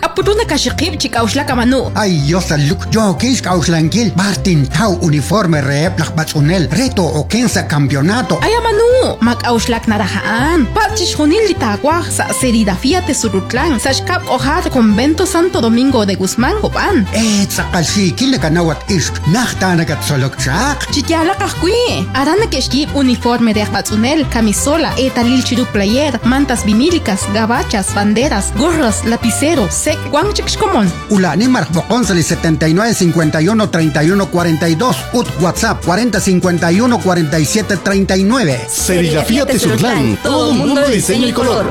apuruna kashikib chikauslaka manu. Ay, Dios aluk, yo kis kauslankil, Martin Tau uniforme reeplak batzunel, reto o kensa campeonato. Ay, manu, makauslak narahaan, pachish junil litakwaj sa Serigrafía Tesulutlan, sa shkap ojad Convento Santo Domingo de Guzmán, Copan. Tsakalsi, kilakanawat isk, nachtanakat solokchak. Chikyala kahkui, arana keshkib uniforme de batzunel, camisola, etalil chiru player, mantas vinílicas, gabachas, banderas, gorras, lapiceros, sec, guanchikshkomon. Ulani marfoconsali 79 51 31 42, ut WhatsApp 40 51 47 39. Serigrafía Tesulutlan, todo mundo de diseño y color.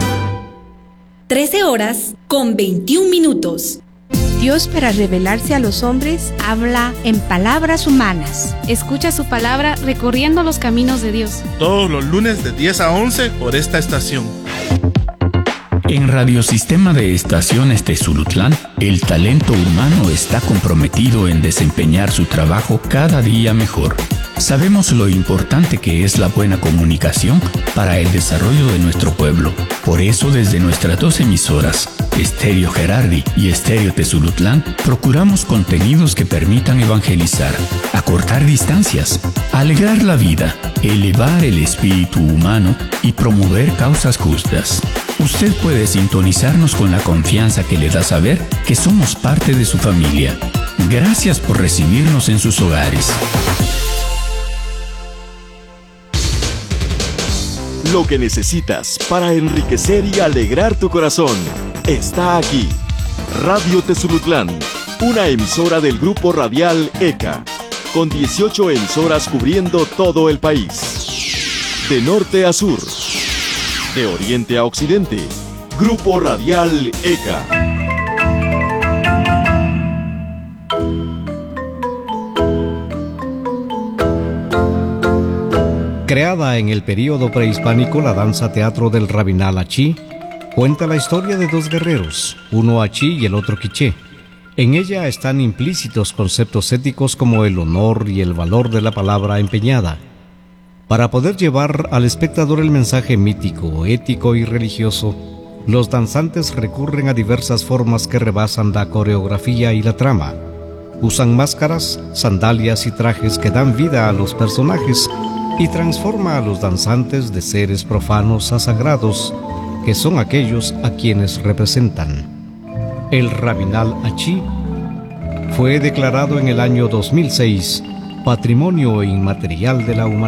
13:21. Dios, para revelarse a los hombres, habla en palabras humanas. Escucha su palabra recorriendo los caminos de Dios. Todos los lunes de 10 a 11 por esta estación. En Radiosistema de Estaciones Tesulutlan, el talento humano está comprometido en desempeñar su trabajo cada día mejor. Sabemos lo importante que es la buena comunicación para el desarrollo de nuestro pueblo. Por eso, desde nuestras dos emisoras, Estéreo Gerardi y Estéreo Tesulutlan, procuramos contenidos que permitan evangelizar, acortar distancias, alegrar la vida, elevar el espíritu humano y promover causas justas. Usted puede sintonizarnos con la confianza que le da saber que somos parte de su familia. Gracias por recibirnos en sus hogares. Lo que necesitas para enriquecer y alegrar tu corazón está aquí. Radio Tesulutlan, una emisora del grupo radial ECA, con 18 emisoras cubriendo todo el país. De norte a sur, de oriente a occidente, Grupo Radial ECA. Creada en el período prehispánico, la danza teatro del Rabinal Achí cuenta la historia de dos guerreros, uno achí y el otro quiché. En ella están implícitos conceptos éticos como el honor y el valor de la palabra empeñada. Para poder llevar al espectador el mensaje mítico, ético y religioso, los danzantes recurren a diversas formas que rebasan la coreografía y la trama. Usan máscaras, sandalias y trajes que dan vida a los personajes y transforma a los danzantes de seres profanos a sagrados, que son aquellos a quienes representan. El Rabinal Achí fue declarado en el año 2006 Patrimonio Inmaterial de la Humanidad.